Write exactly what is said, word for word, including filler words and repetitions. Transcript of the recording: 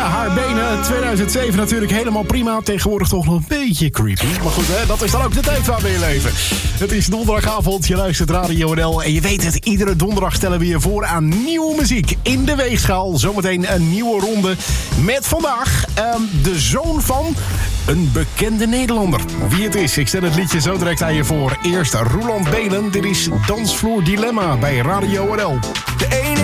haar benen. tweeduizend zeven natuurlijk helemaal prima. Tegenwoordig toch nog een beetje creepy. Maar goed, hè, dat is dan ook de tijd waar we in leven. Het is donderdagavond, je luistert Radio N L. En je weet het, iedere donderdag stellen we je voor aan nieuwe muziek. In de weegschaal, zometeen een nieuwe ronde. Met vandaag um, de zoon van een bekende Nederlander. Wie het is, ik stel het liedje zo direct aan je voor. Eerst Roeland Belen, dit is Dansvloer Dilemma bij Radio N L. De ene